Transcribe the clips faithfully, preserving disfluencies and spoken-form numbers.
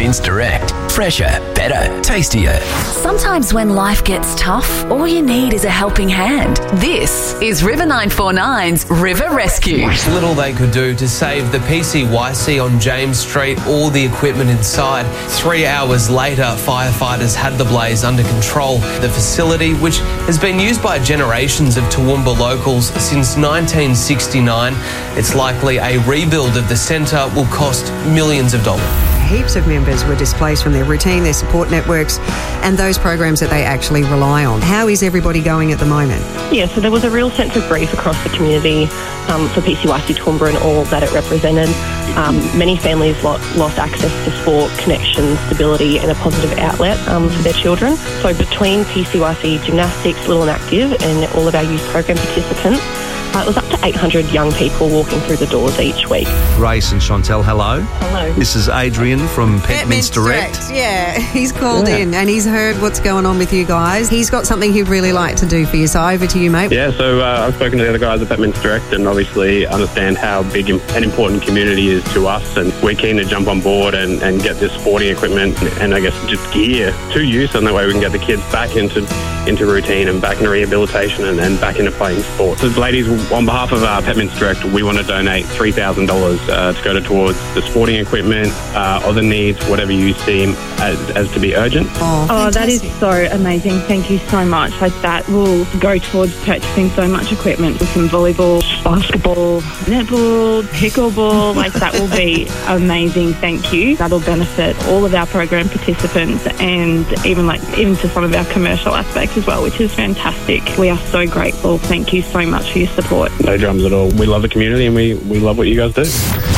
Mince Direct. Fresher, better, tastier. Sometimes when life gets tough, all you need is a helping hand. This is River nine four nine's River Rescue. Little they could do to save the P C Y C on James Street, all the equipment inside. Three hours later, firefighters had the blaze under control. The facility, which has been used by generations of Toowoomba locals since nineteen sixty-nine, it's likely a rebuild of the centre will cost millions of dollars. Heaps of members were displaced from their routine, their support networks, and those programs that they actually rely on. How is everybody going at the moment? Yeah, so there was a real sense of grief across the community um, for P C Y C Toowoomba and all that it represented. Um, many families lo- lost access to sport, connection, stability, and a positive outlet um, for their children. So between P C Y C Gymnastics, Little and Active, and all of our youth program participants, Uh, it was up to eight hundred young people walking through the doors each week. Grace and Chantel, hello. Hello. This is Adrian from Pet Mince Direct. Yeah, he's called Yeah. in and he's heard what's going on with you guys. He's got something he'd really like to do for you. So over to you, mate. Yeah, so uh, I've spoken to the other guys at Pet Mince Direct and obviously understand how big and important community is to us, and we're keen to jump on board and, and get this sporting equipment and I guess just gear to use, and that way we can get the kids back into into routine and back into rehabilitation and, and back into playing sport. So ladies, on behalf of uh, Pet Mince Direct, we want to donate three thousand dollars uh, to go to towards the sporting equipment, uh, other needs, whatever you seem as, as to be urgent. Oh, Oh, that is so amazing. Thank you so much. Like, that will go towards purchasing so much equipment, some volleyball, basketball, netball, pickleball. Like, that will be amazing. Thank you. That'll benefit all of our program participants and even like even to some of our commercial aspects as well, which is fantastic. We are so grateful. Thank you so much for your support. No drums at all. We love the community and we, we love what you guys do.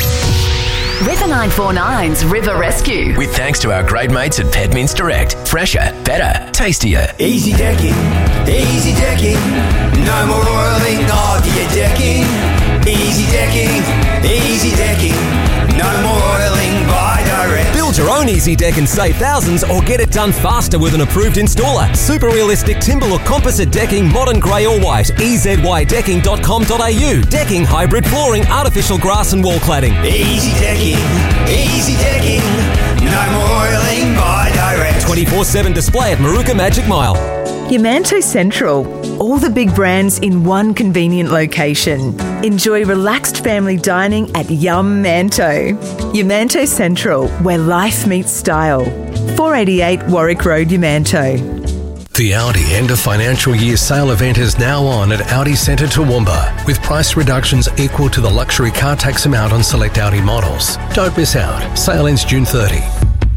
River nine four nine's River Rescue. With thanks to our great mates at Pet Mince Direct. Fresher, better, tastier. Easy decking, easy decking. No more oiling of your decking. Easy decking, easy decking. No more oiling by Direct. Build your own Easy Deck and save thousands, or get it done faster with an approved installer. Super realistic timber or composite decking, modern grey or white. e z y decking dot com dot a u. Decking, hybrid flooring, artificial grass and wall cladding. Easy decking, easy decking. No more oiling by Direct. twenty-four seven display at Maruka Magic Mile. Yamanto Central. All the big brands in one convenient location. Enjoy relaxed family dining at Yum Manto. Yamanto Central, where life meets style. four eighty-eight Warwick Road, Yamanto. The Audi end of financial year sale event is now on at Audi Centre Toowoomba, with price reductions equal to the luxury car tax amount on select Audi models. Don't miss out. Sale ends June thirtieth.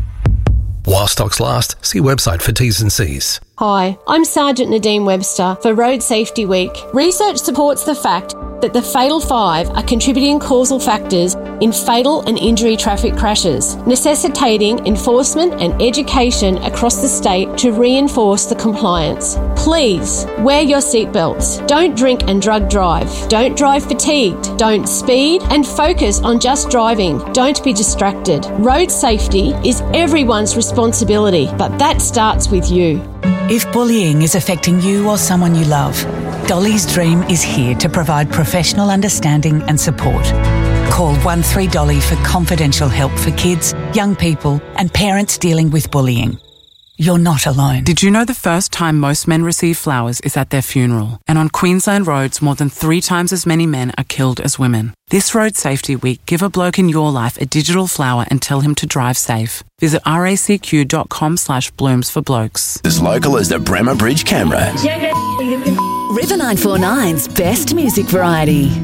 While stocks last, see website for T's and C's. Hi, I'm Sergeant Nadine Webster for Road Safety Week. Research supports the fact that the Fatal Five are contributing causal factors in fatal and injury traffic crashes, necessitating enforcement and education across the state to reinforce the compliance. Please, wear your seatbelts. Don't drink and drug drive. Don't drive fatigued. Don't speed, and focus on just driving. Don't be distracted. Road safety is everyone's responsibility, but that starts with you. If bullying is affecting you or someone you love, Dolly's Dream is here to provide professional understanding and support. Call one three Dolly for confidential help for kids, young people and parents dealing with bullying. You're not alone. Did you know the first time most men receive flowers is at their funeral? And on Queensland roads, more than three times as many men are killed as women. This Road Safety Week, give a bloke in your life a digital flower and tell him to drive safe. Visit racq.com slash blooms for blokes. As local as the Bremer Bridge camera. River nine four nine's best music variety.